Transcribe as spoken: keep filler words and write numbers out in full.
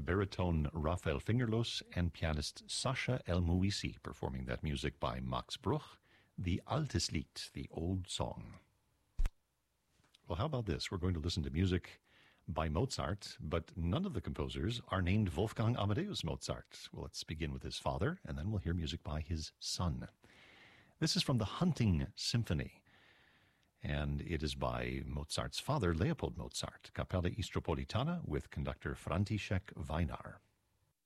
baritone Raphael Fingerlos and pianist Sasha El-Mouisi performing that music by Max Bruch, the Altes Lied, the old song. Well, how about this? We're going to listen to music by Mozart, but none of the composers are named Wolfgang Amadeus Mozart. Well, let's begin with his father, and then we'll hear music by his son. This is from the Hunting Symphony, and it is by Mozart's father, Leopold Mozart, Kapelle Istropolitana, with conductor František Vajnar.